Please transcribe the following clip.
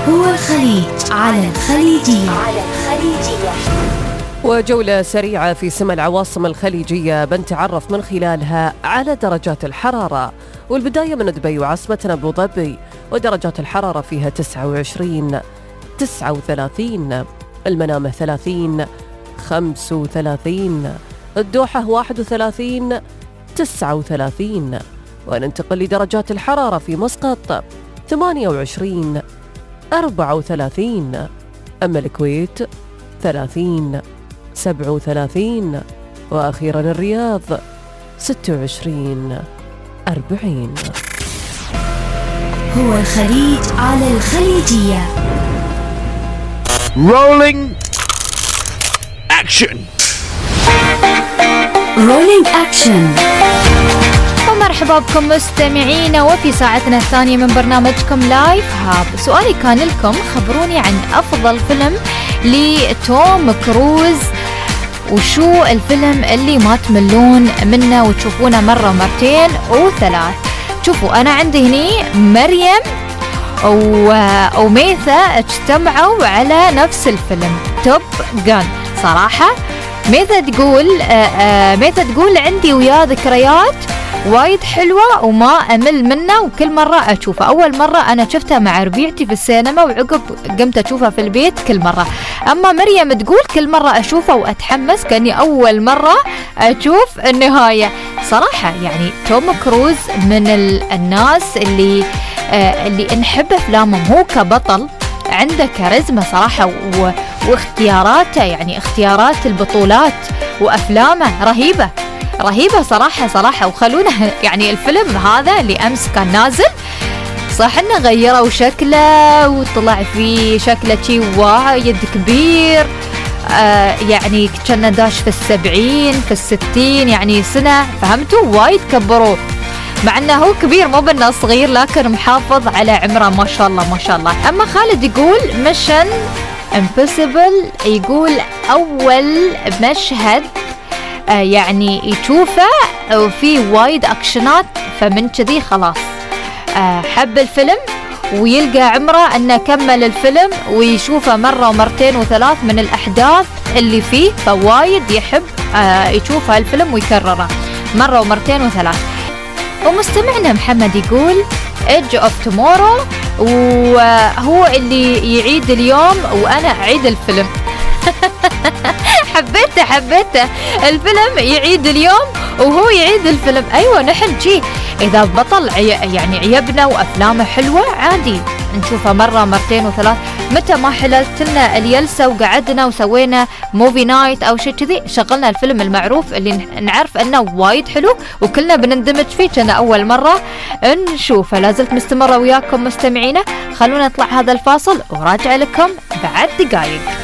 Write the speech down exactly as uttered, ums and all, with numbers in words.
هو الخليج على الخليجية. على الخليجية. وجولة سريعة في سما العواصم الخليجية بنتعرف من خلالها على درجات الحرارة، والبداية من دبي وعاصمتنا أبو ظبي، ودرجات الحرارة فيها تسعة وعشرين، تسعة وثلاثين، المنامة ثلاثين، خمسة وثلاثين، الدوحة واحد وثلاثين، تسعة وثلاثين. وننتقل لدرجات الحرارة في مسقط ثمانية وعشرين، أربعة وثلاثين، أما الكويت ثلاثين، سبعة وثلاثين، وأخيرا الرياض ستة وعشرين، أربعين. هو الخليج على الخليجية. Rolling action. Rolling action. ومرحبا بكم مستمعينا وفي ساعتنا الثانية من برنامجكم لايف هاب. سؤالي كان لكم، خبروني عن أفضل فيلم لتوم كروز، وشو الفيلم اللي ما تملون منه وتشوفونه مرة ومرتين وثلاث. شوفوا، أنا عندي هني مريم وميثا اجتمعوا على نفس الفيلم توب جان. صراحة ميثا تقول ميثا تقول عندي وياه ذكريات وايد حلوة وما أمل منه، وكل مرة أشوفه. أول مرة أنا شفتها مع ربيعتي في السينما، وعقب قمت أشوفها في البيت كل مرة. أما مريم تقول كل مرة أشوفه وأتحمس كأني أول مرة أشوف النهاية. صراحة يعني توم كروز من الناس اللي آه اللي نحب أفلامهم. هو كبطل عنده كاريزما صراحة، و... واختياراته يعني اختيارات البطولات وأفلامه رهيبة رهيبة صراحة صراحة. وخلونا يعني الفيلم هذا اللي أمس كان نازل، صح إنه غيروا شكله وطلع فيه شكله شي وايد كبير، آه يعني كنا داش في السبعين في الستين يعني سنة، فهمتوا؟ وايد كبروه، مع انه هو كبير مو بانه صغير، لكن محافظ على عمره ما شاء الله ما شاء الله. اما خالد يقول ميشن امبوسيبل، يقول اول مشهد آه يعني يشوفه وفي وايد اكشنات، فمن كذي خلاص آه حب الفيلم، ويلقى عمره انه كمل الفيلم ويشوفه مرة ومرتين وثلاث من الاحداث اللي فيه، فوايد يحب آه يشوف هالفيلم ويكرره مرة ومرتين وثلاث. ومستمعنا محمد يقول Edge of Tomorrow، وهو اللي يعيد اليوم وأنا أعيد الفيلم. حبيته حبيته الفيلم يعيد اليوم وهو يعيد الفيلم. أيوة نحن جي إذا بطل عي... يعني عيبنا وأفلامه حلوة عادي نشوفها مرة مرتين وثلاث. متى ما حللت لنا اليلسة وقعدنا وسوينا موفي نايت أو شيء كذي، شغلنا الفيلم المعروف اللي نعرف أنه وايد حلو وكلنا بنندمج فيه كنا أول مرة نشوفه. لازلت مستمرة وياكم مستمعينا، خلونا نطلع هذا الفاصل وراجع لكم بعد دقايق.